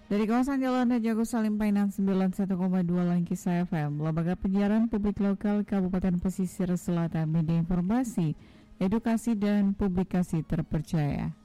Dari kawasan Jalan Raja Salim Painan 91,2 Langkisa FM, Lembaga Penyiaran Publik Lokal Kabupaten Pesisir Selatan, media informasi, edukasi dan publikasi terpercaya.